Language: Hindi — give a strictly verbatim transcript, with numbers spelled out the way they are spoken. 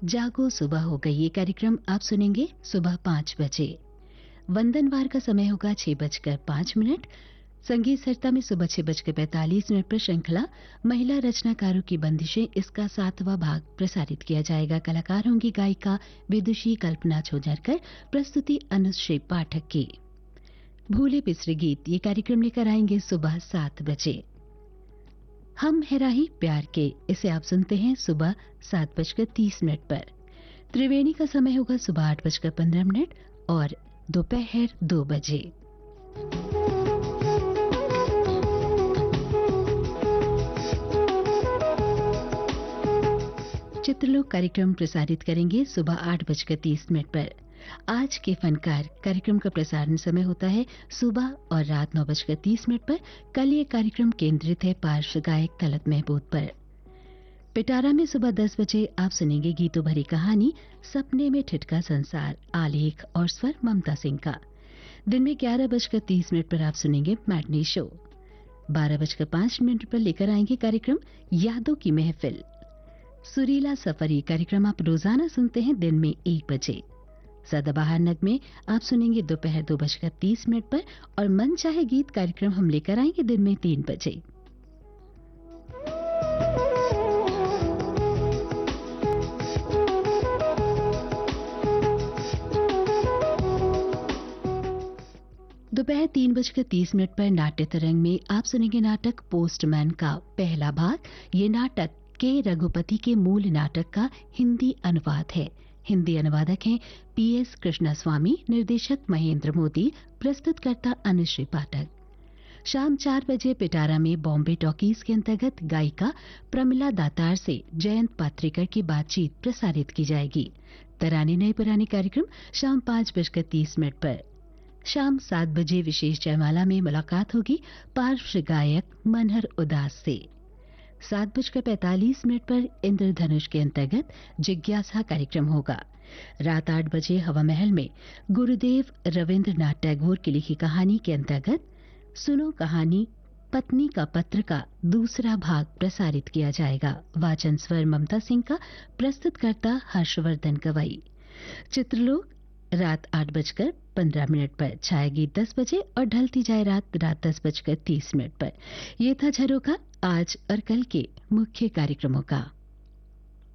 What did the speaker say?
जागो सुबह हो गई। ये कार्यक्रम आप सुनेंगे सुबह पाँच बजे। वंदनवार का समय होगा छह बजकर पाँच मिनट। संगीत सरिता में सुबह छह बजकर पैंतालीस मिनट पर श्रृंखला महिला रचनाकारों की बंदिशें, इसका सातवां भाग प्रसारित किया जाएगा। कलाकार होंगी गायिका विदुषी कल्पना छोजरकर, प्रस्तुति अनुश्री पाठक की। भूले बिसरे गीत ये कार्यक्रम लेकर आएंगे सुबह सात बजे। हम है राही प्यार के, इसे आप सुनते हैं सुबह सात बजकर तीस मिनट पर। त्रिवेणी का समय होगा सुबह आठ बजकर पंद्रह मिनट और दोपहर दो बजे। चित्रलोक कार्यक्रम प्रसारित करेंगे सुबह आठ बजकर तीस मिनट पर। आज के फनकार कार्यक्रम का प्रसारण समय होता है सुबह और रात नौ बजकर तीस मिनट पर। कल ये कार्यक्रम केंद्रित है पार्श्व गायक तलत महबूब पर। पिटारा में सुबह दस बजे आप सुनेंगे गीतों भरी कहानी सपने में ठिठका संसार, आलेख और स्वर ममता सिंह का। दिन में ग्यारह बजकर तीस मिनट पर आप सुनेंगे मैटनी शो। बारह बजकर पांच मिनट पर लेकर आएंगे कार्यक्रम यादों की महफिल। सुरीला सफर ये कार्यक्रम आप रोजाना सुनते हैं दिन में एक बजे। सदाबहार नग में आप सुनेंगे दोपहर दो बजकर तीस मिनट पर और मन चाहे गीत कार्यक्रम हम लेकर आएंगे दिन में तीन बजे। दोपहर तीन बजकर तीस मिनट पर नाट्य तरंग में आप सुनेंगे नाटक पोस्टमैन का पहला भाग। ये नाटक के रघुपति के मूल नाटक का हिंदी अनुवाद है। हिंदी अनुवादक हैं पी एस कृष्णस्वामी, निर्देशक महेंद्र मोदी, प्रस्तुतकर्ता अनुश्री पाठक। शाम चार बजे पिटारा में बॉम्बे टॉकीज के अंतर्गत गायिका प्रमिला दातार से जयंत पात्रिकर की बातचीत प्रसारित की जाएगी। तराने नए पुराने कार्यक्रम शाम पाँच बजकर तीस मिनट पर। शाम सात बजे विशेष जयमाला में मुलाकात होगी पार्श्व गायक मनहर उदास से। सात बजकर पैंतालीस मिनट पर इंद्रधनुष के अंतर्गत जिज्ञासा कार्यक्रम होगा। रात आठ बजे हवा महल में गुरुदेव रविंद्रनाथ टैगोर की लिखी कहानी के अंतर्गत सुनो कहानी पत्नी का पत्र का दूसरा भाग प्रसारित किया जाएगा। वाचन स्वर ममता सिंह का, प्रस्तुतकर्ता हर्षवर्धन गवई। चित्रलोक रात आठ बजकर पंद्रह मिनट पर। छाया गीत दस बजे और ढलती जाए रात रात दस बजकर तीस मिनट पर। यह था झरोखा आज और कल के मुख्य कार्यक्रमों का।